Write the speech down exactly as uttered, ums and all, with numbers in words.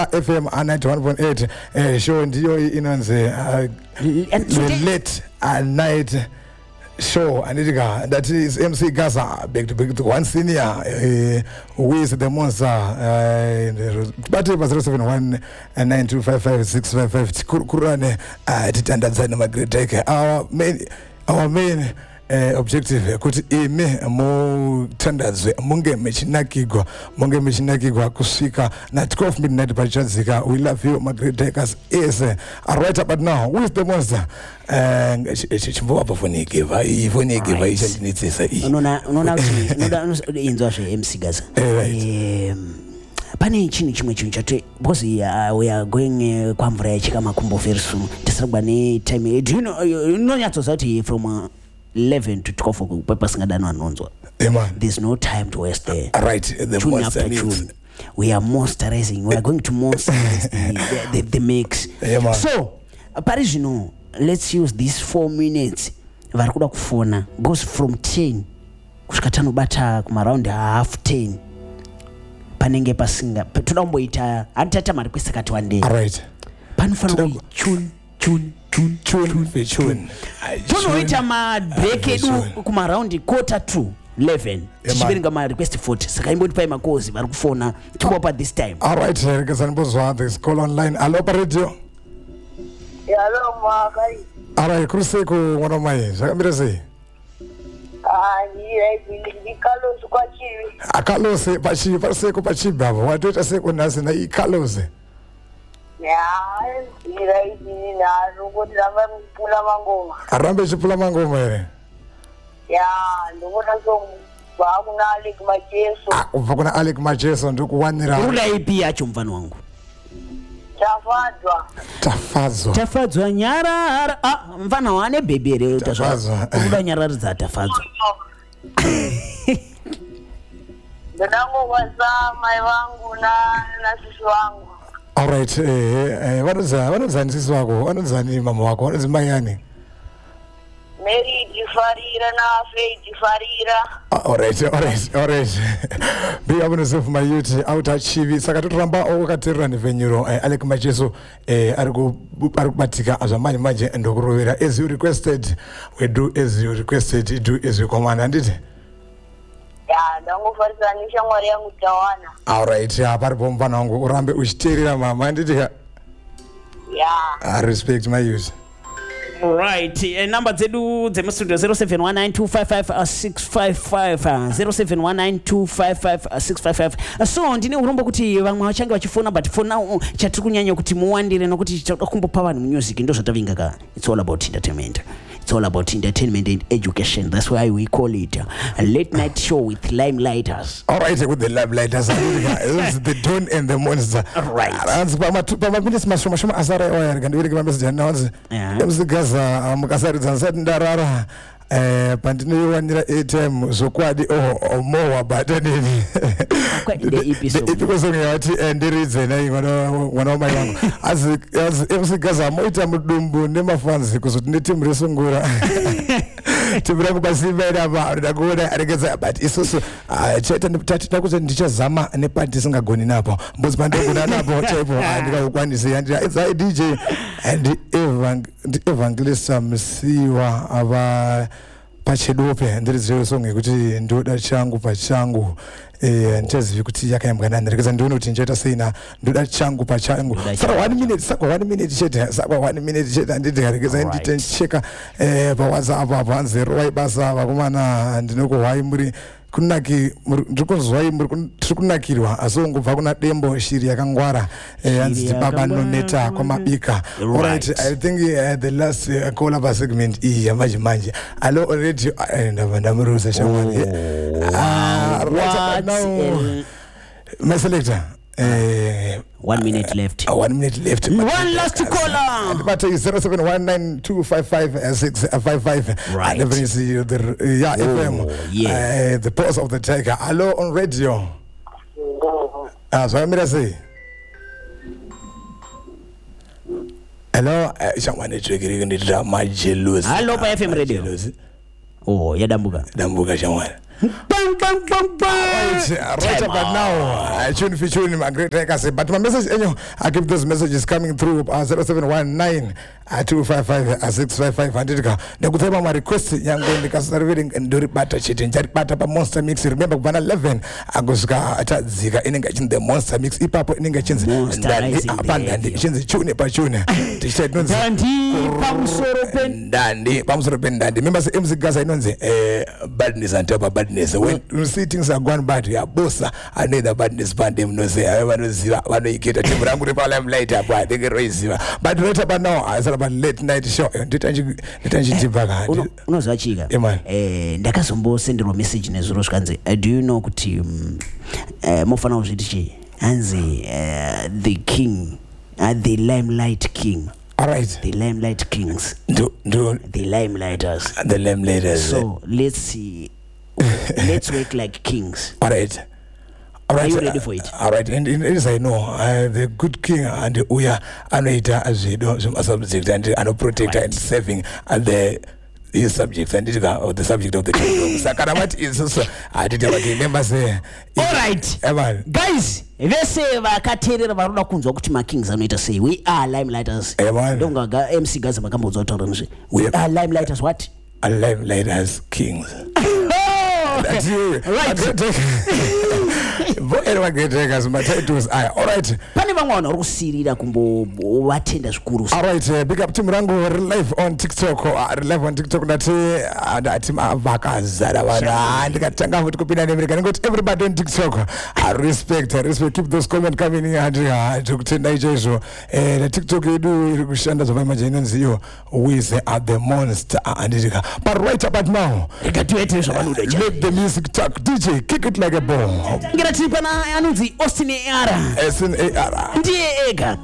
F M ninety-one point eight eh show ndiyo inonze the late at night show anditika that is M C Gaza back to back to one senior uh, who is the monster uh, but it was zero seven one nine two five five six five five kurane titandadzana magreteke our main our main Uh, objective kuti ime mu tandazwe munge mechinakigwa munge mechinakigwa kusika na twelve midnight pachazika. We love you Margaret Takers is uh, right up but now with the monster and chimbo apa phone give I phone give I chandinitsisa I unaona unaona unaona inzwa she M C Gaza eh pane chini chimwe chinhu chati because uh, we are going uh, kwa mvura yachika makumbo very soon tisagwa ne time do you know you know nyatso zati from uh, eleven to twelve kupepa singadano anonzwa. There's no time to waste there. Right, the tune monster after means. tune. We are monsterizing. We are going to monsterize the, the, the, the mix. Yeah, so, Paris, you know, let's use these four minutes. Varikuda kufona goes from ten kushikatano bata kuma around half ten. Panenge pasinga. Tunaomboita antata ma request kati one day. All right. Panufana tune tune tune tune tune tune tuno ita ma break edu kuma round quarter to eleven tichibiringa ma request forty saka imbo tipai makozi vari kufona tukopa this time. All right, rekazani bozwa this call online. Hello radio. Hello makai. All right, kuseku mwana mai zvakamira sei? Ah ni ni Carlos kwa chivi. Akalose pachi paseku pachi baba watoita seku nasi na ikalose. Yeah, ira ini na rungoti ramba mpula mangoma. Arambe chipula mangoma ere. Yeah, ndongona so bakuna Alec Macheso. Ah, ubva kuna Alec Macheso ndikuwanira. Ula ipi yacho mfano wangu. Tafadzwa. Tafadzwa. Tafadzwa nyarara. Ah, mfano wane bebere tafadzwa. Ula nyarara za tafadzwa. Ndango waza mai wangu na na sisi wangu. All right, eh eh wanoza wanoza nsisi wako wanoza ni mama wako wanoza mayani Mary Jifarira na Faye Jifarira. All right, all right, all right. Be able to serve my youth out at Chivi saka tutramba okaterera nevenyuro Alec Macheso eh ariku arikubatika azamani manje ndokurovera as you requested we do as you requested do as you command andite. Ya ndango farisanisha mwari yangu tawana. All right, ya paripo mfana wangu urambe uchiterera mama andite ya. Yeah. I respect my youth. Right, uh, number zedu zema studio zero seven one nine two five five six five five uh, zero seven one nine two five five six five five. Uh, so ndine urombo kuti vamwe vachange vachifona but for now uh, chatiri kunyanya kuti muwandire nokuti chakumbopa vanhu music ndo zvatavinga ka. It's all about entertainment. It's all about entertainment and education. That's why we call it uh, a late night show with Limelighters. All right, with the Limelighters. It's the Don and the Monster. All right. Pama minutes mashoma shoma asara oya ngandivire kwa message announce. Mzee Gaza mukasari zanzati ndarara eh pandinowanira A T M zokwadi oh mowa batanini. The episode. The episode yati endiridze nayi mwana mwana mai wangu. As as Mzee Gaza moita mudumbu nemafanzi kuzoti neteam resungura. Tibira kubasivera ba ndakuona aregeza but isusu chaita takuti ndichazama nepati singagoni napo mbozi pandogona napo chaipo andikakwanisa yandira it's a D J and evang evangelist Msiwa ava pachedope ndiriziyo song yekuti ndoda changu pachangu eh nchazivi kuti yakayambwa nani rekeza ndione kuti nchaita seina ndoda changu pachangu saka one minute saka one minute chete saka one minute chete nditi rekeza ndite cheka eh pa WhatsApp apa anze roi basa vakomana ndinokuhwai muri kunaki ndikozwai muri kunakirwa asongobva kuna dembo shiri yakangwara eh anzi baba noneta kwa mabika. All right, I think uh, the last uh, call up segment i yamaji manje allo already ndamuruza shamani ah right now my selector uh, one minute left uh, one minute left one last caller but zero seven one nine two five five six five five. Right. And everything see the uh, yeah oh, F M yeah. Uh, the pulse of the tiger. Hello on radio. Ah, so I'm say hello someone is triggering the drama jealous. Hello pa F M radio. Oh ya dambuka Dambuka shamwana. Bang, bang, bang, bang. Right, right about now, I tune for tune, my great like I say, but my message, you know, I keep those messages coming through uh, zero seven one nine two five five six five five and it go. My request, young boy, because I'm reading and do it better shit and chat better Monster Mix. Remember, one eleven, I go at Ziga in engaging the Monster Mix, hip hop in engaging and then the abandoned the tune by tune. They said, no, Dandy, Pamsoro Dandy, Pamsoro Dandy. Remember, the M C guys, I know the badness and top of badness. When you see things are going bad, you are boss. I need the badness band. Them no say I want to see when you get a team. I'm going to call them later, but they get raised. But right about now, I said about late night show. Detention, detention, back. Uno zachiga. Eh, ndakazombo sendero message nezuro skanze. Do you know kuti eh mofana uzitichi anzi the king, uh, the limelight king. All right. The limelight kings. Do do the limelighters. The limelighters. So let's see. Let's work like kings. All right. All right. Are you ready for it? All right. And, and as I know, uh, the good king and the Uya and later as we do some subject and and protector right. And saving and the his subjects and the, the subject of the kingdom. Sakaramat is also I did remember say. All right. Evan. Guys, they say vakaterera varuna kunzwa kuti ma kings anoita say we are limelighters. Don't go M C guys makambo zotaura we are limelighters what? A limelighters kings. That's you. Right. Boy, I get as my titles. All right. Pani vangwana uri kusirira kumbo watenda zvikuru. All right. Uh, big up Team Rango live on TikTok. Uh, live on TikTok. That's uh, Team Avakazara. And katanga futhi kupinda neAmerica. Got everybody on TikTok. I respect. I respect. Keep those comments coming in. And to kutenda icho. Eh, the TikTok you do irikushanda zova imagine nziyo with at the monster and but right about now. Let the music talk. D J, kick it like a bomb. Ngira tipana anunzi Austin Ara. Austin Ara. Ndiye ega.